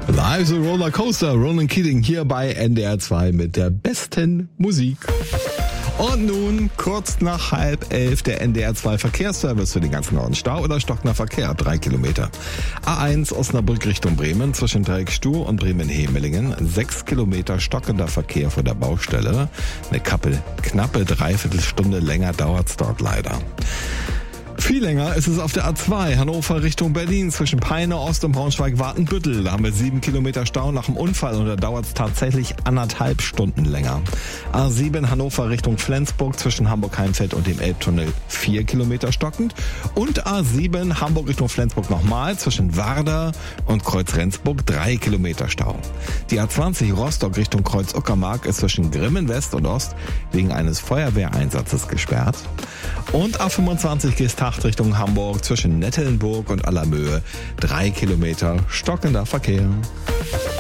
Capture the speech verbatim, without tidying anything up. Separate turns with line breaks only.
Life's a Roller Coaster, Ronan Keating hier bei N D R zwei mit der besten Musik. Und nun, kurz nach halb elf, der N D R zwei Verkehrsservice für den ganzen Norden. Stau oder stockender Verkehr, drei Kilometer. A eins Osnabrück Richtung Bremen zwischen Dreieckstuhl und Bremen-Hemelingen. Sechs Kilometer stockender Verkehr vor der Baustelle. Eine Kappe, knappe Dreiviertelstunde länger dauert's dort leider. Viel länger ist es auf der A zwei, Hannover Richtung Berlin, zwischen Peine Ost und Braunschweig-Watenbüttel. Da haben wir sieben Kilometer Stau nach dem Unfall und da dauert es tatsächlich anderthalb Stunden länger. A sieben, Hannover Richtung Flensburg, zwischen Hamburg-Heimfeld und dem Elbtunnel, vier Kilometer stockend. Und A sieben, Hamburg Richtung Flensburg nochmal, zwischen Warder und Kreuz-Rendsburg, drei Kilometer Stau. Die A zwanzig, Rostock Richtung Kreuz-Uckermark, ist zwischen Grimmen West und Ost wegen eines Feuerwehreinsatzes gesperrt. Und A fünfundzwanzig, Geesthacht Richtung Hamburg zwischen Nettelnburg und Allermöhe. Drei Kilometer stockender Verkehr.